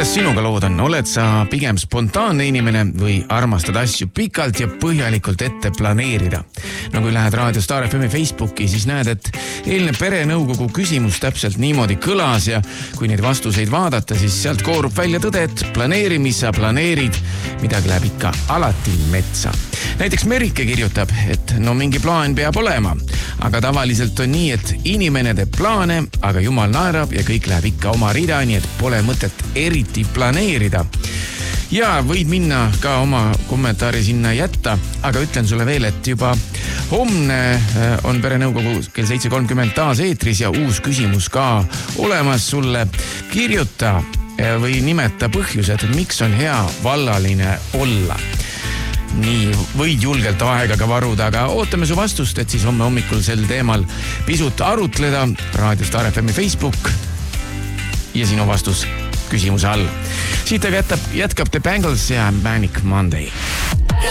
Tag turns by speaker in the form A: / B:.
A: kuidas sinuga lood on? Oled sa pigem spontaanne inimene või armastad asju pikalt ja põhjalikult ette planeerida? No kui lähed Raadio Star FM Facebooki, siis näed, et eilne perenõukogu küsimus täpselt niimoodi kõlas ja kui neid vastuseid vaadata, siis sealt koorub välja tõde, et planeerimis sa planeerid, midagi läheb ikka alati metsa. Näiteks Merike kirjutab, et no mingi plaan peab olema, aga tavaliselt on nii, et inimene teeb plaane, aga jumal naerab ja kõik läheb ikka oma rida, nii et pole mõtet eriti planeerida. Ja võid minna ka oma kommentaari sinna jätta, aga ütlen sulle veel, et juba homne on perenõukogu kell 7.30 taas eetris ja uus küsimus ka olemas sulle. Kirjuta või nimeta põhjused, miks on hea vallaline olla. Nii võid julgelt aega ka varuda, aga ootame su vastust, et siis homme hommikul sel teemal pisut arutleda. Raadio Star FM Facebook ja sinu vastus küsimuse all. Siit aga jätkab The Bangles ja Manic Monday.